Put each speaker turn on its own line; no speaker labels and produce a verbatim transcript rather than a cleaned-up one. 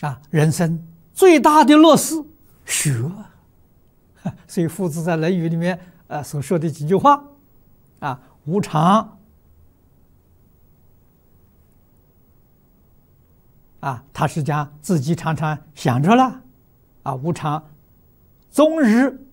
啊，人生最大的乐事学，所以夫子在《论语》里面呃所说的几句话啊，无常啊，他是讲自己常常想着了啊，无常终日